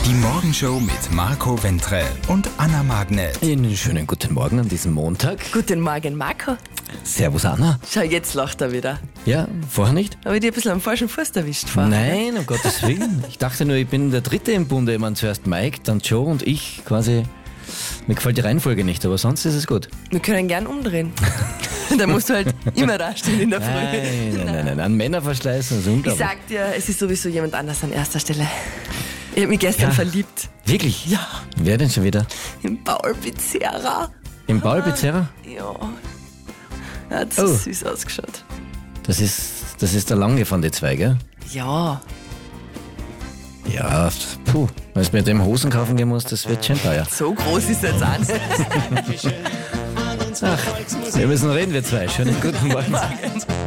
Die Morgenshow mit Marco Ventre und Anna Magnet. Einen schönen guten Morgen an diesem Montag. Guten Morgen, Marco. Servus, Anna. Schau, jetzt lacht er wieder. Ja, vorher nicht? Habe ich dir ein bisschen am falschen Fuß erwischt vorher? Nein, um Gottes Willen. Ich dachte nur, ich bin der Dritte im Bunde. Ich meine, zuerst Mike, dann Joe und ich quasi. Mir gefällt die Reihenfolge nicht, aber sonst ist es gut. Wir können gern umdrehen. Da musst du halt immer dastehen in der Früh. Nein. An Männerverschleiß ist Ich unglaublich. sag dir, es ist sowieso jemand anders an erster Stelle. Ich habe mich gestern verliebt. Wirklich? Ja. Wer denn schon wieder? In Paul Pizzerra. Im Paul Pizzerra? Ja. Er hat so süß ausgeschaut. Das ist der Lange von den zwei, gell? Ja. Ja, puh. Wenn du mit dem Hosen kaufen gehen musst, das wird schon teuer. So groß ist er jetzt auch nicht. Wir müssen reden, wir zwei. Schönen guten Morgen.